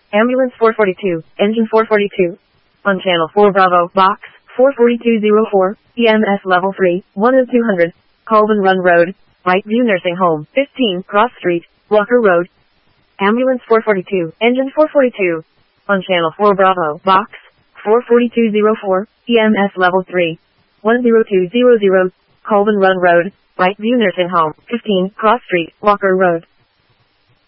Ambulance 442, engine 442. On channel 4 Bravo, box 44204, EMS level 3, 1 of 200, Colvin Run Road, Whiteview Nursing Home, 15 Cross Street, Walker Road. Ambulance 442, engine 442. On channel 4 Bravo, box 44204, EMS level 3, 10200, Colvin Run Road, Whiteview Nursing Home, 15 Cross Street, Walker Road.